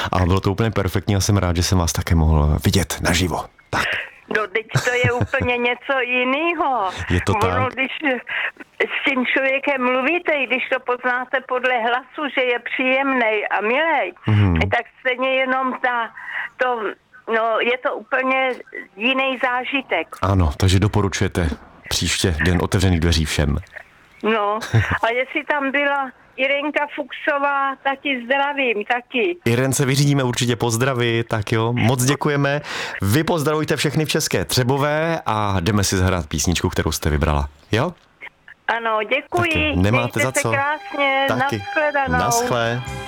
A bylo to úplně perfektní a jsem rád, že jsem vás také mohl vidět naživo. Tak. No, teď to je úplně něco jiného. Je to tak? Když s tím člověkem mluvíte, i když to poznáte podle hlasu, že je příjemnej a milej, tak stejně jenom je to úplně jiný zážitek. Ano, takže doporučujete příště Den otevřených dveří všem. No, a jestli tam byla Irenka Fuchsová, taky zdravím, taky. Irence vyřídíme určitě pozdravy, tak jo, moc děkujeme. Vy pozdravujte všechny v České Třebové a jdeme si zahrát písničku, kterou jste vybrala, jo? Ano, děkuji. Taky. Nemáte Mějte za co. se krásně, Taky. nashledanou. Naschle.